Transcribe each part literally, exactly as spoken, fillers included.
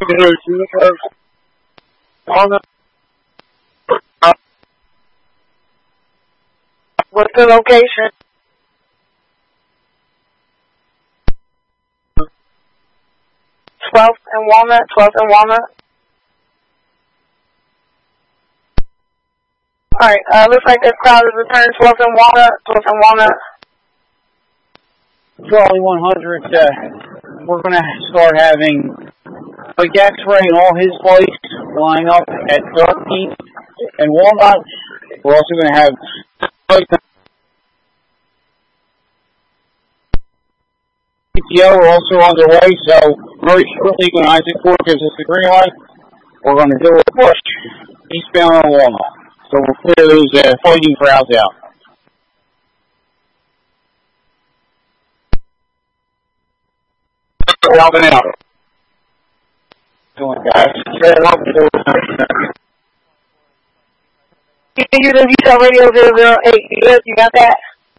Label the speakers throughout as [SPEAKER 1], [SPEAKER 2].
[SPEAKER 1] On the, uh, what's the location? twelfth and Walnut, twelfth and Walnut. Alright, uh, looks like this crowd is returned, twelfth and Walnut, twelfth and Walnut.
[SPEAKER 2] Charlie one hundred, uh, we're going to start having Big X-Ray and all his boys line up at thirteenth and Walnut. We're also going to have P T O are also underway, so very shortly when Isaac Ford gives us the green light, we're going to do a push eastbound on Walnut. So we'll clear those uh, fighting crowds out. Helping out. Doing guys.
[SPEAKER 1] You can use Detail Radio zero zero eight. You good? You got that?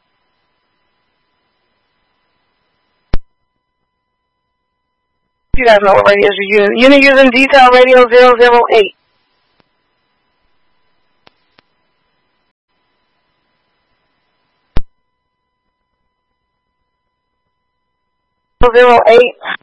[SPEAKER 1] You guys know what radios you're using. Unit using Detail Radio zero zero eight. zero eight.